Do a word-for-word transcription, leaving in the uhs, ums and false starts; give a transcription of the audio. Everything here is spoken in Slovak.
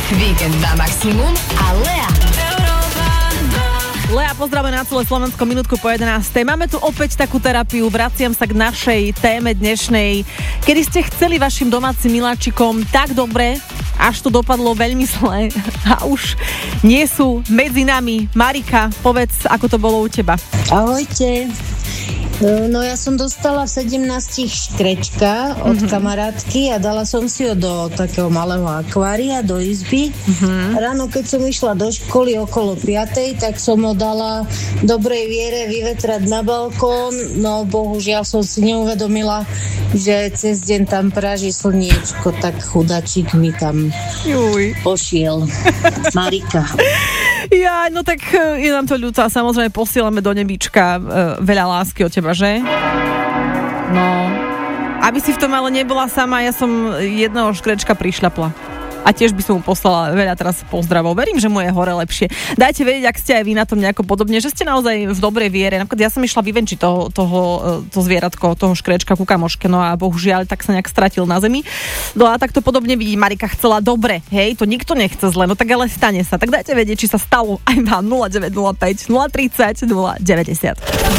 Víkend na maximum a Lea. Lea, pozdravuje na celé Slovensko, minútku po jedenástej. Máme tu opäť takú terapiu, vraciam sa k našej téme dnešnej. Kedy ste chceli vašim domácim miláčikom tak dobre, až to dopadlo veľmi zle a už nie sú medzi nami. Marika, povedz, ako to bolo u teba. Ahojte. No ja som dostala v sedemnástich škrečka od mm-hmm. kamarátky a dala som si ho do takého malého akvária, do izby. Mm-hmm. Ráno, keď som išla do školy okolo piatej, tak som ho dala v dobrej viere vyvetrať na balkón, no bohužiaľ som si neuvedomila, že cez deň tam praží slniečko, tak chudačík mi tam Juj. pošiel. Marika. Ja, no tak je nám to ľúto a samozrejme posielame do nebíčka e, veľa lásky od teba, že? No, aby si v tom ale nebola sama, ja som jedného škrečka prišľapla. A tiež by som mu poslala veľa teraz pozdravov. Verím, že mu je hore lepšie. Dajte vedieť, ak ste aj vy na tom nejako podobne, že ste naozaj v dobrej viere. Napríklad ja som išla vyvenčiť toho, toho to zvieratko, toho škrečka ku kamoške, no a bohužiaľ tak sa nejak stratil na zemi. No a tak to podobne vidí, Marika chcela dobre, hej, to nikto nechce zle, no tak ale stane sa. Tak dajte vedieť, či sa stalo aj vám nula deväť nula päť, nula tridsať, nula deväťdesiat.